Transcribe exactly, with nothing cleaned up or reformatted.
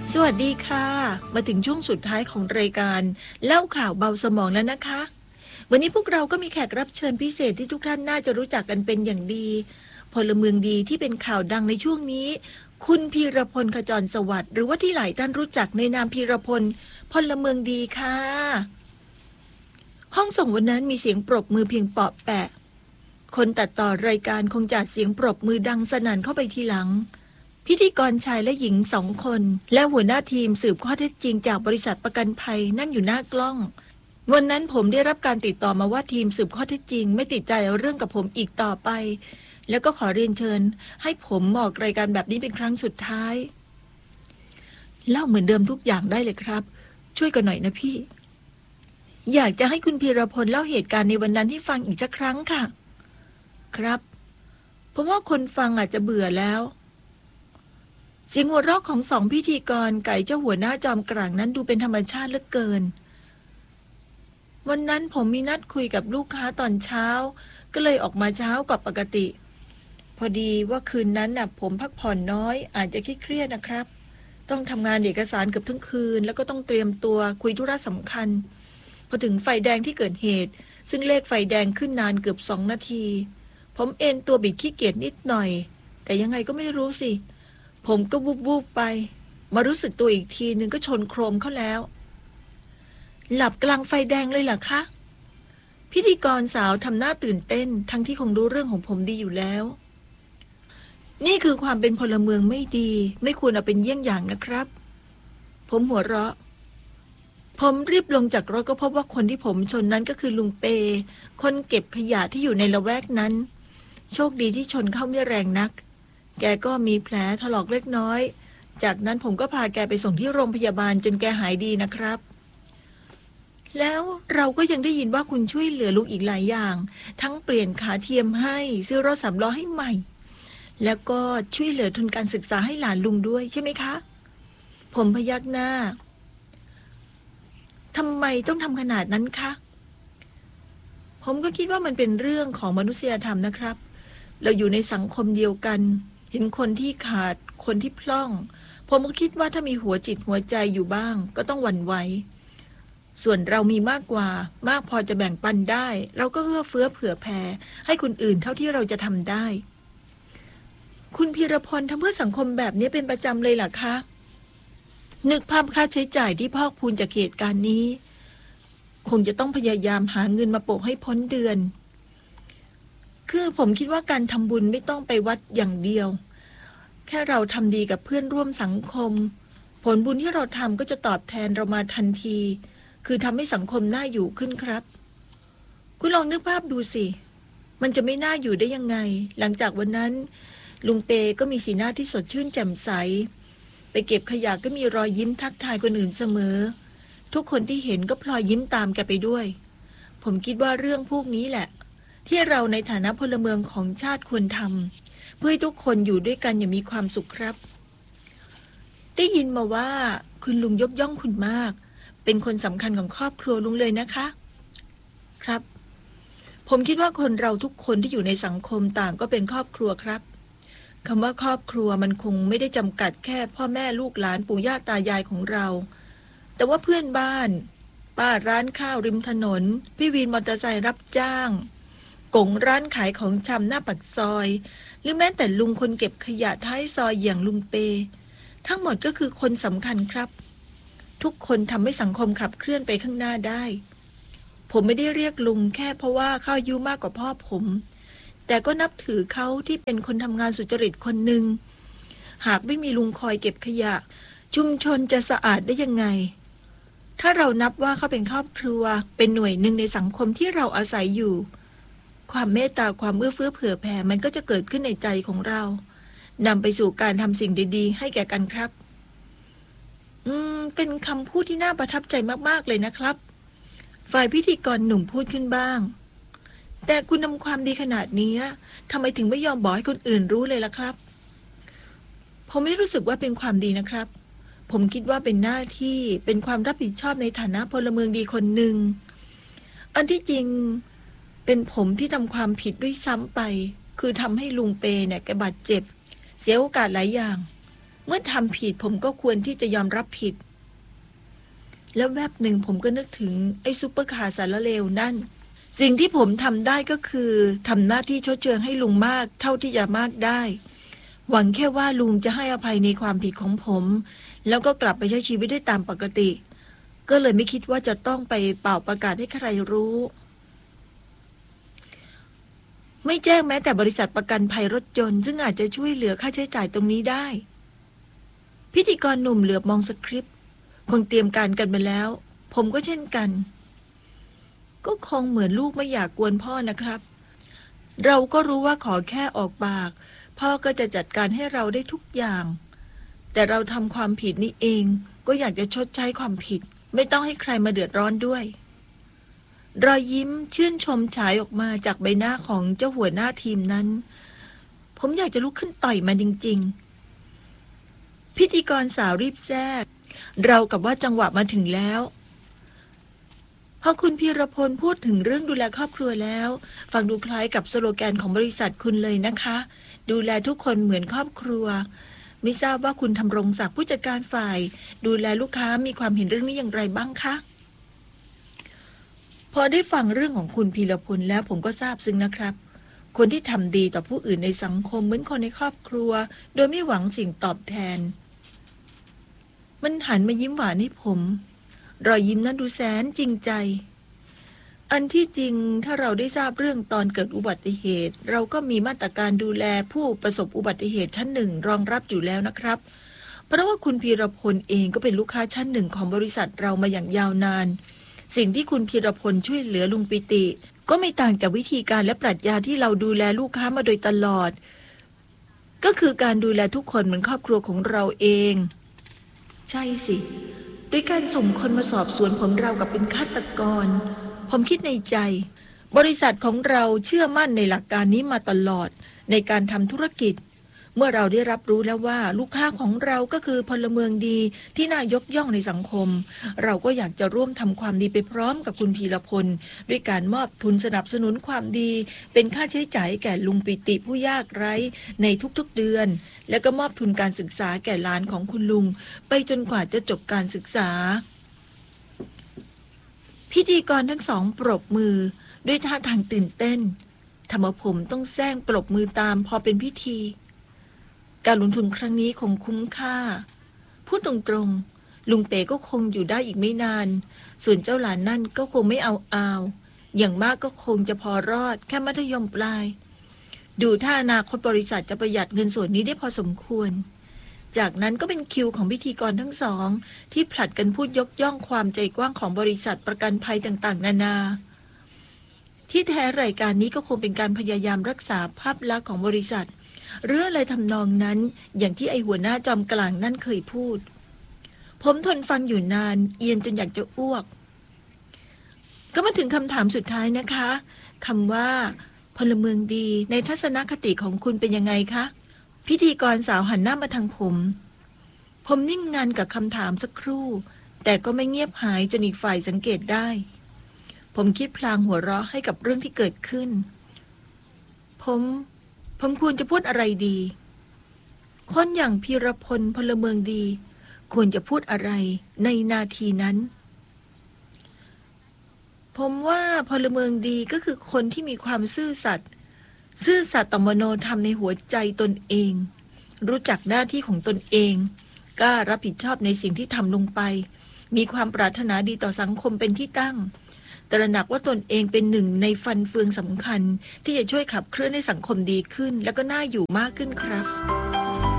สวัสดีค่ะมาถึงช่วงสุดท้ายของรายการเล่าข่าวเบาสมองแล้วนะคะวันนี้พวกเราก็มีแขกรับเชิญพิเศษที่ทุกท่านน่าจะรู้จักกันเป็นอย่างดีพลเมืองดีที่เป็นข่าวดังในช่วงนี้คุณพีรพลขจรสวัสดิ์หรือว่าที่หลายท่านรู้จักในนามพีรพลพลเมืองดีค่ะห้องส่งวันนั้นมีเสียงปรบมือเพียงเปาะแปะคนตัดต่อรายการคงจัดเสียงปรบมือดังสนั่นเข้าไปทีหลังพิธีกรชายและหญิงสองคนและหัวหน้าทีมสืบข้อเท็จจริงจากบริษัทประกันภัยนั่งอยู่หน้ากล้องวันนั้นผมได้รับการติดต่อมาว่าทีมสืบข้อเท็จจริงไม่ติดใจเอาเรื่องกับผมอีกต่อไปแล้วก็ขอเรียนเชิญให้ผมออกรายการแบบนี้เป็นครั้งสุดท้ายเล่าเหมือนเดิมทุกอย่างได้เลยครับช่วยกันหน่อยนะพี่อยากจะให้คุณพีรพลเล่าเหตุการณ์ในวันนั้นให้ฟังอีกสักครั้งค่ะครับผมว่าคนฟังอาจจะเบื่อแล้วเสียงหัวเราะของสองพิธีกรไก่เจ้าหัวหน้าจอมกลางนั้นดูเป็นธรรมชาติเหลือเกินวันนั้นผมมีนัดคุยกับลูกค้าตอนเช้าก็เลยออกมาเช้ากว่าปกติพอดีว่าคืนนั้นน่ะผมพักผ่อนน้อยอาจจะเครียดนะครับต้องทำงานเอกสารเกือบทั้งคืนแล้วก็ต้องเตรียมตัวคุยธุระสำคัญพอถึงไฟแดงที่เกิดเหตุซึ่งเลขไฟแดงขึ้นนานเกือบสองนาทีผมเอนตัวบิดขี้เกียจนิดหน่อยแต่ยังไงก็ไม่รู้สิผมก็วูบวูบไปมารู้สึกตัวอีกทีนึงก็ชนโครมเข้าแล้วหลับกลางไฟแดงเลยเหรอคะพิธีกรสาวทำหน้าตื่นเต้นทั้งที่คงรู้เรื่องของผมดีอยู่แล้วนี่คือความเป็นพลเมืองไม่ดีไม่ควรเอาเป็นเยี่ยงอย่างนะครับผมหัวเราะผมรีบลงจากรถก็พบว่าคนที่ผมชนนั้นก็คือลุงเปคนเก็บขยะที่อยู่ในละแวกนั้นโชคดีที่ชนเข้าไม่แรงนักแกก็มีแผลถลอกเล็กน้อยจากนั้นผมก็พาแกไปส่งที่โรงพยาบาลจนแกหายดีนะครับแล้วเราก็ยังได้ยินว่าคุณช่วยเหลือลุงอีกหลายอย่างทั้งเปลี่ยนขาเทียมให้ซื้อรถสามล้อให้ใหม่แล้วก็ช่วยเหลือทุนการศึกษาให้หลานลุงด้วยใช่ไหมคะผมพยักหน้าทำไมต้องทำขนาดนั้นคะผมก็คิดว่ามันเป็นเรื่องของมนุษยธรรมนะครับเราอยู่ในสังคมเดียวกันเห็นคนที่ขาดคนที่พล่องผมก็คิดว่าถ้ามีหัวจิตหัวใจอยู่บ้างก็ต้องหวั่นไหวส่วนเรามีมากกว่ามากพอจะแบ่งปันได้เราก็เอื้อเฟื้อเผื่อแผ่ให้คนอื่นเท่าที่เราจะทำได้คุณพีรพลทำเพื่อสังคมแบบนี้เป็นประจำเลยเหรอคะนึกภาพค่าใช้จ่ายที่พอกพูนจากเหตุการณ์นี้คงจะต้องพยายามหาเงินมาโปะให้พ้นเดือนคือผมคิดว่าการทำบุญไม่ต้องไปวัดอย่างเดียวแค่เราทำดีกับเพื่อนร่วมสังคมผลบุญที่เราทำก็จะตอบแทนเรามาทันทีคือทำให้สังคมน่าอยู่ขึ้นครับคุณลองนึกภาพดูสิมันจะไม่น่าอยู่ได้ยังไงหลังจากวันนั้นลุงเปก็มีสีหน้าที่สดชื่นแจ่มใสไปเก็บขยะก็มีรอยยิ้มทักทายคนอื่นเสมอทุกคนที่เห็นก็พลอยยิ้มตามแกไปด้วยผมคิดว่าเรื่องพวกนี้แหละที่เราในฐานะพลเมืองของชาติควรทำเพื่อให้ทุกคนอยู่ด้วยกันอย่างมีความสุขครับได้ยินมาว่าคุณลุงยกย่องคุณมากเป็นคนสำคัญของครอบครัวลุงเลยนะคะครับผมคิดว่าคนเราทุกคนที่อยู่ในสังคมต่างก็เป็นครอบครัวครับคำว่าครอบครัวมันคงไม่ได้จำกัดแค่พ่อแม่ลูกหลานปู่ย่าตายายของเราแต่ว่าเพื่อนบ้านป้าร้านข้าวริมถนนพี่วินมอเตอร์ไซค์รับจ้างกงร้านขายของชำหน้าปากซอยหรือแม้แต่ลุงคนเก็บขยะท้ายซอยอย่างลุงเปทั้งหมดก็คือคนสำคัญครับทุกคนทำให้สังคมขับเคลื่อนไปข้างหน้าได้ผมไม่ได้เรียกลุงแค่เพราะว่าเขาอายุมากกว่าพ่อผมแต่ก็นับถือเขาที่เป็นคนทำงานสุจริตคนหนึ่งหากไม่มีลุงคอยเก็บขยะชุมชนจะสะอาดได้ยังไงถ้าเรานับว่าเขาเป็นครอบครัวเป็นหน่วยหนึ่งในสังคมที่เราอาศัยอยู่ความเมตตาความเอื้อเฟื้อเผื่อแผ่มันก็จะเกิดขึ้นในใจของเรานำไปสู่การทำสิ่งดีๆให้แก่กันครับอืมเป็นคำพูดที่น่าประทับใจมากๆเลยนะครับฝ่ายพิธีกรหนุ่มพูดขึ้นบ้างแต่คุณทำความดีขนาดนี้ทำไมถึงไม่ยอมบอกให้คนอื่นรู้เลยล่ะครับผมไม่รู้สึกว่าเป็นความดีนะครับผมคิดว่าเป็นหน้าที่เป็นความรับผิดชอบในฐานะพลเมืองดีคนหนึ่งอันที่จริงเป็นผมที่ทำความผิดด้วยซ้ำไปคือทำให้ลุงเปเนี่ยแกบาดเจ็บเสียโอกาสหลายอย่างเมื่อทำผิดผมก็ควรที่จะยอมรับผิดแล้วแวบหนึ่งผมก็นึกถึงไอ้ซุปเปอร์คาร์สารเลวนั่นสิ่งที่ผมทำได้ก็คือทำหน้าที่ชดเชยให้ลุงมากเท่าที่จะมากได้หวังแค่ว่าลุงจะให้อภัยในความผิดของผมแล้วก็กลับไปใช้ชีวิตได้ตามปกติก็เลยไม่คิดว่าจะต้องไปเป่าประกาศให้ใครรู้ไม่แจ้งแม้แต่บริษัทประกันภัยรถยนต์ซึ่งอาจจะช่วยเหลือค่าใช้จ่ายตรงนี้ได้พิธีกรหนุ่มเหลือบมองสคริปต์คงเตรียมการกันมาแล้วผมก็เช่นกันก็คงเหมือนลูกไม่อยากกวนพ่อนะครับเราก็รู้ว่าขอแค่ออกปากพ่อก็จะจัดการให้เราได้ทุกอย่างแต่เราทำความผิดนี้เองก็อยากจะชดใช้ความผิดไม่ต้องให้ใครมาเดือดร้อนด้วยรอยยิ้มชื่นชมฉายออกมาจากใบหน้าของเจ้าหัวหน้าทีมนั้นผมอยากจะลุกขึ้นต่อยมันจริงๆพิธีกรสาวรีบแทรกเรากับว่าจังหวะมาถึงแล้วพอคุณพีรพลพูดถึงเรื่องดูแลครอบครัวแล้วฟังดูคล้ายกับสโลแกนของบริษัทคุณเลยนะคะดูแลทุกคนเหมือนครอบครัวไม่ทราบว่าคุณธำรงศักดิ์ผู้จัดการฝ่ายดูแลลูกค้ามีความเห็นเรื่องนี้อย่างไรบ้างคะพอได้ฟังเรื่องของคุณพีรพลแล้วผมก็ทราบซึ้งนะครับคนที่ทำดีต่อผู้อื่นในสังคมเหมือนคนในครอบครัวโดยไม่หวังสิ่งตอบแทนมันหันมายิ้มหวานให้ผมรอยยิ้มนั้นดูแสนจริงใจอันที่จริงถ้าเราได้ทราบเรื่องตอนเกิดอุบัติเหตุเราก็มีมาตรการดูแลผู้ประสบอุบัติเหตุชั้นหนึ่งรองรับอยู่แล้วนะครับเพราะว่าคุณพีรพลเองก็เป็นลูกค้าชั้นหนึ่งของบริษัทเรามาอย่างยาวนานสิ่งที่คุณพีรพลช่วยเหลือลุงปิติก็ไม่ต่างจากวิธีการและปรัชญาที่เราดูแลลูกค้ามาโดยตลอดก็คือการดูแลทุกคนเหมือนครอบครัวของเราเองใช่สิด้วยการส่งคนมาสอบสวนผมเรากับเป็นฆาตกรผมคิดในใจบริษัทของเราเชื่อมั่นในหลักการนี้มาตลอดในการทำธุรกิจเมื่อเราได้รับรู้แล้วว่าลูกค้าของเราก็คือพลเมืองดีที่น่ายกย่องในสังคมเราก็อยากจะร่วมทำความดีไปพร้อมกับคุณพีรพลด้วยการมอบทุนสนับสนุนความดีเป็นค่าใช้จ่ายแก่ลุงปิติผู้ยากไร้ในทุกๆเดือนและก็มอบทุนการศึกษาแก่หลานของคุณลุงไปจนกว่าจะจบการศึกษาพิธีกรทั้งสองปรบมือด้วยท่าทางตื่นเต้นทำเอาผมต้องแซงปรบมือตามพอเป็นพิธีการลงทุนครั้งนี้คงคุ้มค่าพูดตรงๆลุงเป๋ก็คงอยู่ได้อีกไม่นานส่วนเจ้าหลานนั่นก็คงไม่เอาเอาอย่างมากก็คงจะพอรอดแค่มัธยมปลายดูถ้าอนาคตบริษัทจะประหยัดเงินส่วนนี้ได้พอสมควรจากนั้นก็เป็นคิวของพิธีกรทั้งสองที่ผลัดกันพูดยกย่องความใจกว้างของบริษัทประกันภัยต่างๆนานาที่แท้รายการนี้ก็คงเป็นการพยายามรักษาภาพลักษณ์ของบริษัทหรืออะไรทำนองนั้นอย่างที่ไอหัวหน้าจอมกลางนั่นเคยพูดผมทนฟังอยู่นานเอียนจนอยากจะอ้วกก็มาถึงคำถามสุดท้ายนะคะคำว่าพลเมืองดีในทัศนคติของคุณเป็นยังไงคะพิธีกรสาวหันหน้ามาทางผมผมนิ่งงันกับคำถามสักครู่แต่ก็ไม่เงียบหายจนอีกฝ่ายสังเกตได้ผมคิดพลางหัวเราะให้กับเรื่องที่เกิดขึ้นผมผมควรจะพูดอะไรดีคนอย่างพีรพลพลเมืองดีควรจะพูดอะไรในนาทีนั้นผมว่าพลเมืองดีก็คือคนที่มีความซื่อสัตย์ซื่อสัตย์ต่อมโนธรรมในหัวใจตนเองรู้จักหน้าที่ของตนเองกล้ารับผิดชอบในสิ่งที่ทำลงไปมีความปรารถนาดีต่อสังคมเป็นที่ตั้งตระหนักว่าตนเองเป็นหนึ่งในฟันเฟืองสำคัญที่จะช่วยขับเคลื่อนให้สังคมดีขึ้นและก็น่าอยู่มากขึ้นครับ